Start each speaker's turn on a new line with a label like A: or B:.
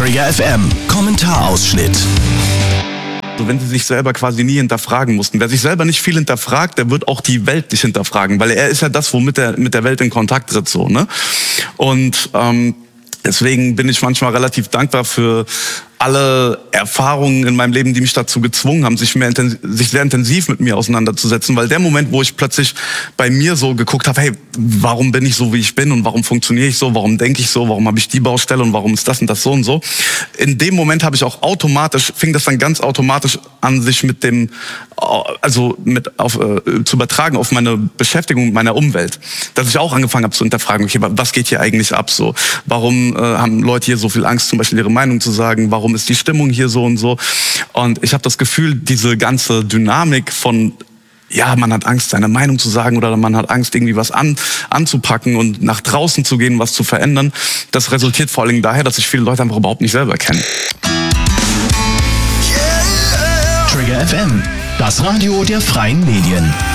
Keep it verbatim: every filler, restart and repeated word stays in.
A: Trigger F M, Kommentarausschnitt.
B: Also wenn sie sich selber quasi nie hinterfragen mussten. Wer sich selber nicht viel hinterfragt, der wird auch die Welt nicht hinterfragen, weil er ist ja das, womit er mit der Welt in Kontakt tritt, so, ne? Und ähm, deswegen bin ich manchmal relativ dankbar für alle Erfahrungen in meinem Leben, die mich dazu gezwungen haben, sich, mehr intensiv, sich sehr intensiv mit mir auseinanderzusetzen. Weil der Moment, wo ich plötzlich bei mir so geguckt habe, hey, warum bin ich so, wie ich bin und warum funktioniere ich so, warum denke ich so, warum habe ich die Baustelle und warum ist das und das so und so. In dem Moment habe ich auch automatisch, fing das dann ganz automatisch an, sich mit dem, also mit auf, äh, zu übertragen auf meine Beschäftigung mit meiner Umwelt. Dass ich auch angefangen habe zu hinterfragen, okay, was geht hier eigentlich ab so? Warum äh, haben Leute hier so viel Angst, zum Beispiel ihre Meinung zu sagen? Warum ist die Stimmung hier so und so? Und ich habe das Gefühl, diese ganze Dynamik von, ja, man hat Angst, seine Meinung zu sagen oder man hat Angst, irgendwie was an, anzupacken und nach draußen zu gehen, was zu verändern, das resultiert vor allem daher, dass sich viele Leute einfach überhaupt nicht selber kennen.
A: Trigger F M, das Radio der freien Medien.